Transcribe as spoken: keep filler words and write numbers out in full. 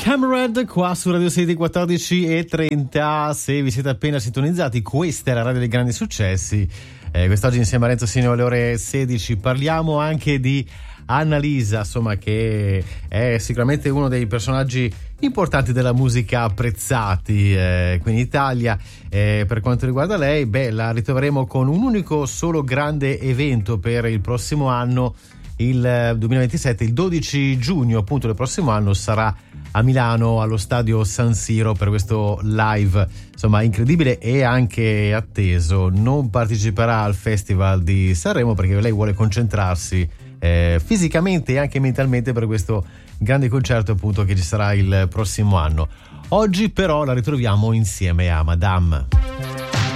Tamarad qua su Radio City quattordici e trenta. Se vi siete appena sintonizzati, questa è la radio dei grandi successi. Eh, quest'oggi insieme a Renzo Sino alle ore sedici parliamo anche di Annalisa, insomma, che è sicuramente uno dei personaggi importanti della musica apprezzati eh, qui in Italia. Eh, per quanto riguarda lei, beh, la ritroveremo con un unico solo grande evento per il prossimo anno, il duemilaventisette, il dodici giugno appunto del prossimo anno sarà a Milano allo stadio San Siro per questo live, insomma, incredibile e anche atteso. Non parteciperà al Festival di Sanremo perché lei vuole concentrarsi eh, fisicamente e anche mentalmente per questo grande concerto appunto che ci sarà il prossimo anno. Oggi però la ritroviamo insieme a Madame.